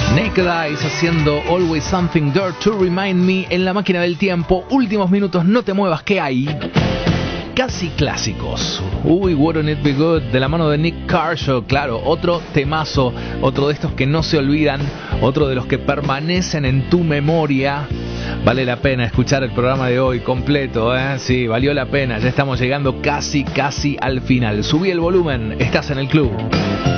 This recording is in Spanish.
Naked Eyes haciendo Always Something There to Remind Me en la máquina del tiempo. Últimos minutos, no te muevas, ¿qué hay? Casi clásicos. Wouldn't It Be Good, de la mano de Nick Kershaw. Claro, otro temazo, otro de estos que no se olvidan, otro de los que permanecen en tu memoria. Vale la pena escuchar el programa de hoy completo, ¿eh? Sí, valió la pena. Ya estamos llegando casi al final. Subí el volumen, estás en el club.